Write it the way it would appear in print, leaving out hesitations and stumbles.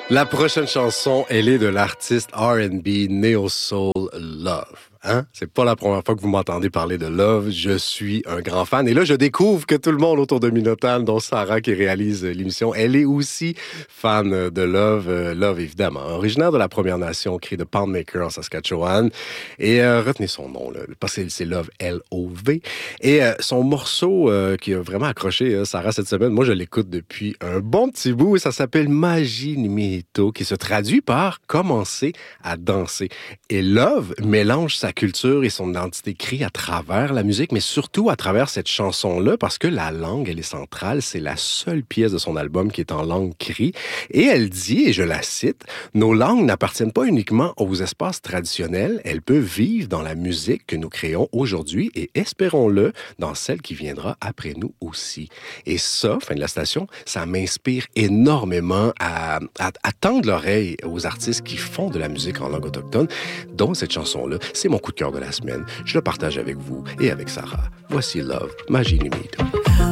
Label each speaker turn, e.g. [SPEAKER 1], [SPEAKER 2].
[SPEAKER 1] La prochaine chanson, elle est de l'artiste R&B Neo Soul Love. Hein? C'est pas la première fois que vous m'entendez parler de Love. Je suis un grand fan. Et là, je découvre que tout le monde autour de Minotan, dont Sarah qui réalise l'émission, elle est aussi fan de Love. Love, évidemment. Originaire de la Première Nation, créée de Poundmaker en Saskatchewan. Et retenez son nom, là, parce que c'est Love, L-O-V. Et son morceau qui a vraiment accroché Sarah cette semaine, moi, je l'écoute depuis un bon petit bout. Et ça s'appelle Magie Nimito, qui se traduit par commencer à danser. Et Love mélange sa culture et son identité crie à travers la musique, mais surtout à travers cette chanson-là, parce que la langue, elle est centrale. C'est la seule pièce de son album qui est en langue cri. Et elle dit, et je la cite, « Nos langues n'appartiennent pas uniquement aux espaces traditionnels, elles peuvent vivre dans la musique que nous créons aujourd'hui et espérons-le dans celle qui viendra après nous aussi. » Et ça, fin de la station, ça m'inspire énormément à tendre l'oreille aux artistes qui font de la musique en langue autochtone, dont cette chanson-là. C'est mon coup de cœur de la semaine. Je le partage avec vous et avec Sarah. Voici Love, Magie Nimito.